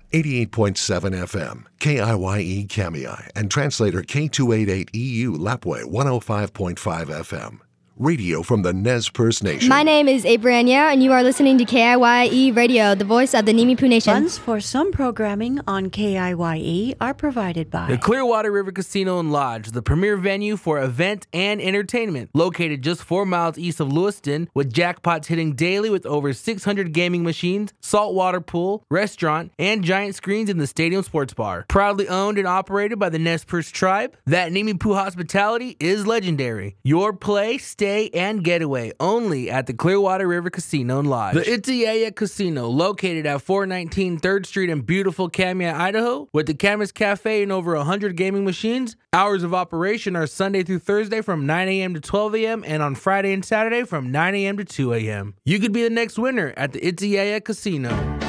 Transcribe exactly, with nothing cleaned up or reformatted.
eighty-eight point seven F M, K I Y E Kamiai, and translator K two eighty-eight E U Lapwai one oh five point five F M. Radio from the Nez Perce Nation. My name is Abrania, and you are listening to K I Y E Radio, the voice of the Nimipu Nation. Funds for some programming on K I Y E are provided by the Clearwater River Casino and Lodge, the premier venue for event and entertainment, located just four miles east of Lewiston, with jackpots hitting daily with over six hundred gaming machines, saltwater pool, restaurant, and giant screens in the stadium sports bar. Proudly owned and operated by the Nez Perce tribe, that Nimipu hospitality is legendary. Your play, stay, and getaway only at the Clearwater River Casino and Lodge. The Itiyaya Casino, located at four nineteen third Street in beautiful Kamiah, Idaho, with the Camas Cafe and over one hundred gaming machines. Hours of operation are Sunday through Thursday from nine a.m. to twelve a.m. and on Friday and Saturday from nine a.m. to two a.m. You could be the next winner at the Itiyaya Casino.